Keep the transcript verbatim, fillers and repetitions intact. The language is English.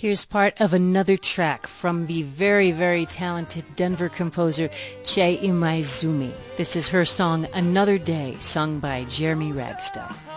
Here's part of another track from the very, very talented Denver composer Chei Imaizumi. This is her song Another Day, sung by Jeremy Ragstow.